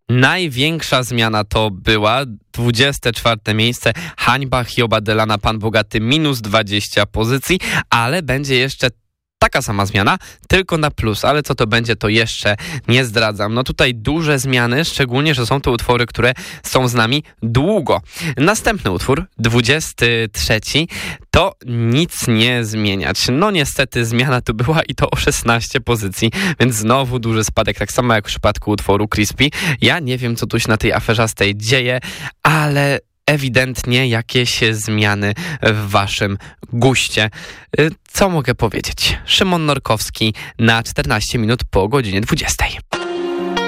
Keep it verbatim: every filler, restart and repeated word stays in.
Największa zmiana to była dwudzieste czwarte miejsce, Hańba Hioba Dylana, Pan Bogaty, minus dwadzieścia pozycji, ale będzie jeszcze taka sama zmiana, tylko na plus, ale co to będzie, to jeszcze nie zdradzam. No tutaj duże zmiany, szczególnie, że są to utwory, które są z nami długo. Następny utwór, dwudziesty trzeci, to nic nie zmieniać. No niestety zmiana tu była i to o szesnaście pozycji, więc znowu duży spadek, tak samo jak w przypadku utworu Crispy. Ja nie wiem, co tu się na tej aferzastej dzieje, ale ewidentnie jakieś zmiany w waszym guście. Co mogę powiedzieć? Szymon Norkowski na czternaście minut po godzinie dwudziestej.